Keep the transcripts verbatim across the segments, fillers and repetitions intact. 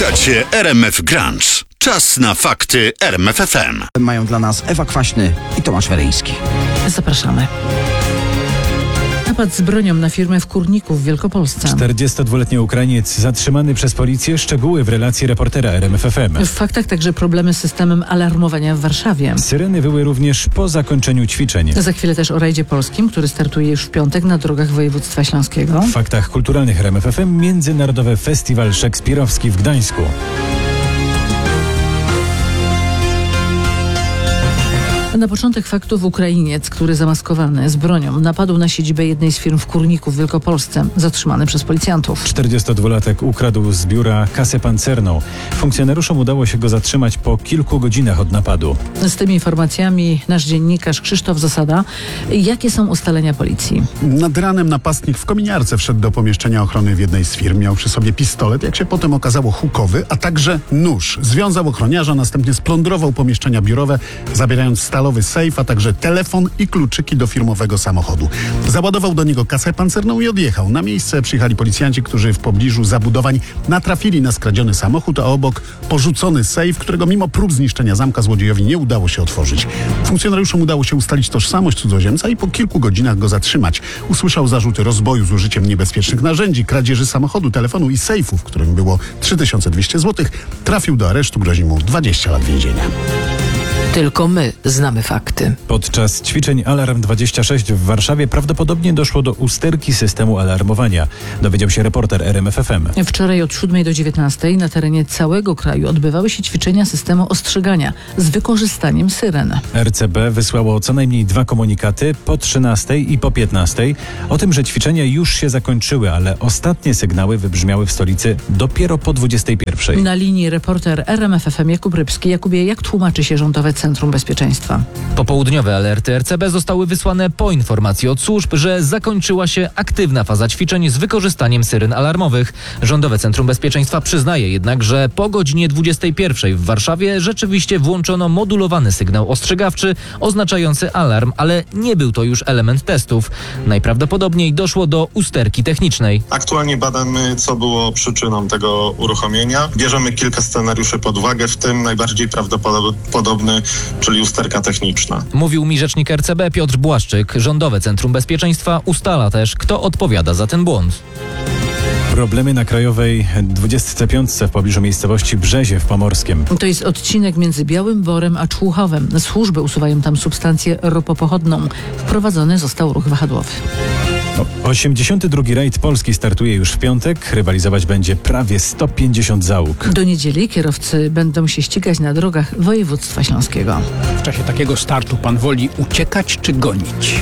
Słuchacie R M F Grunge. Czas na fakty R M F F M. Mają dla nas Ewa Kwaśny i Tomasz Weryński. Zapraszamy. Napad z bronią na firmę w Kurniku w Wielkopolsce. czterdziestodwuletni Ukrainiec zatrzymany przez policję. Szczegóły w relacji reportera R M F F M. W faktach także problemy z systemem alarmowania w Warszawie. Syreny wyły również po zakończeniu ćwiczeń. Za chwilę też o rajdzie polskim, który startuje już w piątek na drogach województwa śląskiego. W faktach kulturalnych R M F F M Międzynarodowy Festiwal Szekspirowski w Gdańsku. Na początek faktów Ukrainiec, który zamaskowany z bronią napadł na siedzibę jednej z firm w Kurniku w Wielkopolsce, zatrzymany przez policjantów. czterdziestodwulatek ukradł z biura kasę pancerną. Funkcjonariuszom udało się go zatrzymać po kilku godzinach od napadu. Z tymi informacjami nasz dziennikarz Krzysztof Zasada. Jakie są ustalenia policji? Nad ranem napastnik w kominiarce wszedł do pomieszczenia ochrony w jednej z firm. Miał przy sobie pistolet, jak się potem okazało hukowy, a także nóż. Związał ochroniarza, następnie splądrował pomieszczenia biurowe, zabierając stalowy sejf, a także telefon i kluczyki do firmowego samochodu. Załadował do niego kasę pancerną i odjechał. Na miejsce przyjechali policjanci, którzy w pobliżu zabudowań natrafili na skradziony samochód, a obok porzucony sejf, którego mimo prób zniszczenia zamka złodziejowi nie udało się otworzyć. Funkcjonariuszom udało się ustalić tożsamość cudzoziemca i po kilku godzinach go zatrzymać. Usłyszał zarzuty rozboju z użyciem niebezpiecznych narzędzi, kradzieży samochodu, telefonu i sejfu, w którym było trzy tysiące dwieście złotych. Trafił do aresztu, grozi mu dwadzieścia lat więzienia. Tylko my znamy fakty. Podczas ćwiczeń Alarm dwadzieścia sześć w Warszawie prawdopodobnie doszło do usterki systemu alarmowania. Dowiedział się reporter R M F F M. Wczoraj od siódmej do dziewiętnastej na terenie całego kraju odbywały się ćwiczenia systemu ostrzegania z wykorzystaniem syren. R C B wysłało co najmniej dwa komunikaty po trzynastej i po piętnastej o tym, że ćwiczenia już się zakończyły, ale ostatnie sygnały wybrzmiały w stolicy dopiero po dwudziestej pierwszej. Na linii reporter R M F F M Jakub Rybski. Jakubie, jak tłumaczy się Rządowe Centrum Bezpieczeństwa? Popołudniowe alerty R C B zostały wysłane po informacji od służb, że zakończyła się aktywna faza ćwiczeń z wykorzystaniem syren alarmowych. Rządowe Centrum Bezpieczeństwa przyznaje jednak, że po godzinie dwudziestej pierwszej w Warszawie rzeczywiście włączono modulowany sygnał ostrzegawczy oznaczający alarm, ale nie był to już element testów. Najprawdopodobniej doszło do usterki technicznej. Aktualnie badamy, co było przyczyną tego uruchomienia. Bierzemy kilka scenariuszy pod uwagę, w tym najbardziej prawdopodobny, czyli usterka techniczna. Mówił mi rzecznik R C B Piotr Błaszczyk. Rządowe Centrum Bezpieczeństwa ustala też, kto odpowiada za ten błąd. Problemy na krajowej dwudziestce piątce w pobliżu miejscowości Brzezie w Pomorskiem. To jest odcinek między Białym Borem a Człuchowem. Służby usuwają tam substancję ropopochodną. Wprowadzony został ruch wahadłowy. osiemdziesiąty drugi rajd Polski startuje już w piątek. Rywalizować będzie prawie sto pięćdziesiąt załóg. Do niedzieli kierowcy będą się ścigać na drogach województwa śląskiego. W czasie takiego startu pan woli uciekać czy gonić?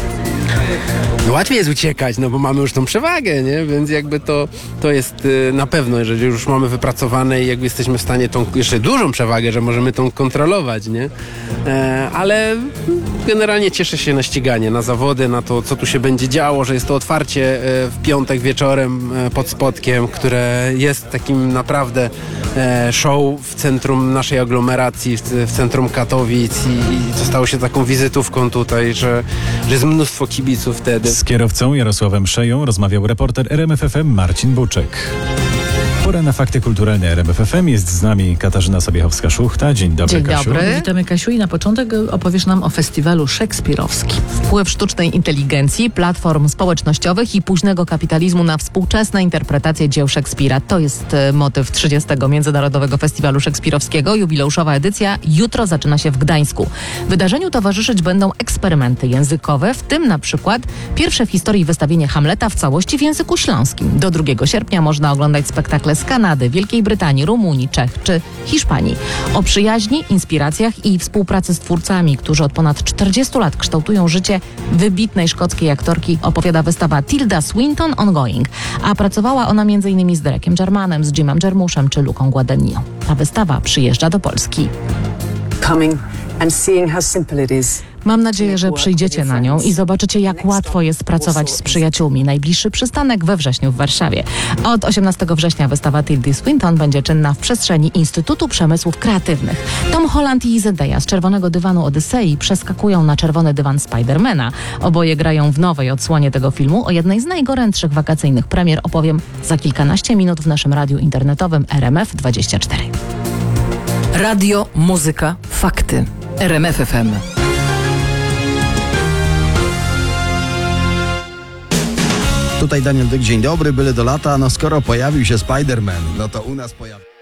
No łatwiej jest uciekać, no bo mamy już tą przewagę, nie? Więc jakby to, to jest y, na pewno, jeżeli już mamy wypracowane i jakby jesteśmy w stanie tą jeszcze dużą przewagę, że możemy tą kontrolować, nie? E, ale generalnie cieszę się na ściganie, na zawody, na to, co tu się będzie działo, że jest to otwarcie e, w piątek wieczorem e, pod Spodkiem, które jest takim naprawdę e, show w centrum naszej aglomeracji, w, w centrum Katowic i, i zostało się taką wizytówką tutaj, że, że jest mnóstwo kibiców wtedy. Z kierowcą Jarosławem Szeją rozmawiał reporter R M F F M Marcin Buczek. Pora na fakty kulturalne R M F F M. Jest z nami Katarzyna Sobiechowska-Szuchta. Dzień dobry, Dzień Kasiu. dobry. Witamy, Kasiu, i na początek opowiesz nam o festiwalu szekspirowskim. Wpływ sztucznej inteligencji, platform społecznościowych i późnego kapitalizmu na współczesne interpretacje dzieł Szekspira. To jest e, motyw trzydziestego Międzynarodowego Festiwalu Szekspirowskiego. Jubileuszowa edycja jutro zaczyna się w Gdańsku. Wydarzeniu towarzyszyć będą eksperymenty językowe, w tym na przykład pierwsze w historii wystawienie Hamleta w całości w języku śląskim. Do drugiego sierpnia można oglądać spektakle z Kanady, Wielkiej Brytanii, Rumunii, Czech czy Hiszpanii. O przyjaźni, inspiracjach i współpracy z twórcami, którzy od ponad czterdziestu lat kształtują życie wybitnej szkockiej aktorki, opowiada wystawa Tilda Swinton Ongoing, a pracowała ona między innymi z Derekiem Jarmanem, z Jimem Jarmuszem czy Luką Guadagnino. Ta wystawa przyjeżdża do Polski. Coming and seeing how simple it is. Mam nadzieję, że przyjdziecie na nią i zobaczycie, jak łatwo jest pracować z przyjaciółmi. Najbliższy przystanek we wrześniu w Warszawie. Od osiemnastego września wystawa Tildy Swinton będzie czynna w przestrzeni Instytutu Przemysłów Kreatywnych. Tom Holland i Zendaya z czerwonego dywanu Odysei przeskakują na czerwony dywan Spidermana. Oboje grają w nowej odsłonie tego filmu. O jednej z najgorętszych wakacyjnych premier opowiem za kilkanaście minut w naszym radiu internetowym R M F dwadzieścia cztery. Radio, muzyka, fakty. R M F F M. Tutaj Daniel Dyk, dzień dobry, byle do lata. No skoro pojawił się Spider-Man, no to u nas pojawił...